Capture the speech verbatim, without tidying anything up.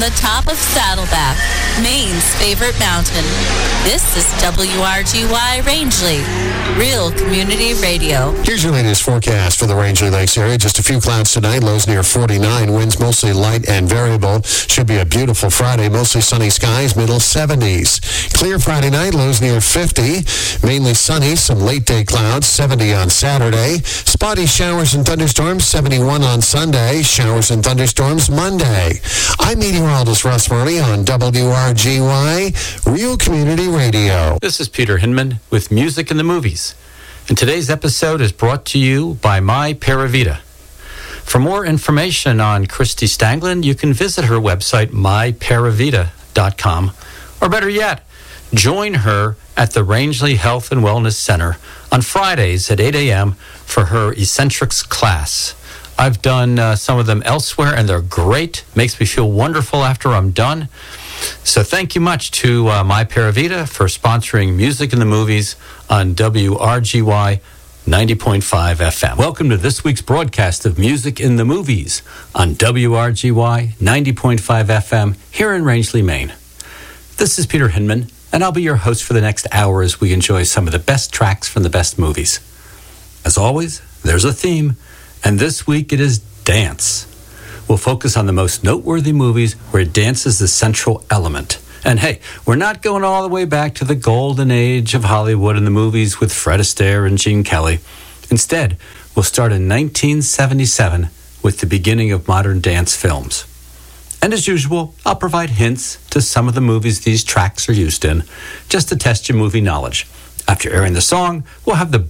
the top of Saddleback, Maine's favorite mountain. This is W R G Y Rangeley, Real Community Radio. Here's your latest forecast for the Rangeley Lakes area. Just a few clouds tonight, lows near forty-nine, winds mostly light and variable. Should be a beautiful Friday, mostly sunny skies, middle seventies. Clear Friday night, lows near fifty, mainly sunny, some late day clouds, seventy on Saturday. Spotty showers and thunderstorms, seventy-one on Sunday. Showers and thunderstorms Monday. I'm meteorologist Russ Marty on W R G Y, Real Community Radio. This is Peter Hinman with Music in the Movies. And today's episode is brought to you by My Paravita. For more information on Christy Stanglin, you can visit her website, my paravita dot com. Or better yet, join her at the Rangeley Health and Wellness Center on Fridays at eight a.m. for her Eccentrics class. I've done uh, some of them elsewhere, and they're great. Makes me feel wonderful after I'm done. So thank you much to uh, My Paravita for sponsoring Music in the Movies on W R G Y ninety point five F M. Welcome to this week's broadcast of Music in the Movies on W R G Y ninety point five F M here in Rangeley, Maine. This is Peter Hinman, and I'll be your host for the next hour as we enjoy some of the best tracks from the best movies. As always, there's a theme, and this week it is dance. We'll focus on the most noteworthy movies where dance is the central element. And hey, we're not going all the way back to the golden age of Hollywood and the movies with Fred Astaire and Gene Kelly. Instead, we'll start in nineteen seventy-seven with the beginning of modern dance films. And as usual, I'll provide hints to some of the movies these tracks are used in, just to test your movie knowledge. After airing the song, we'll have the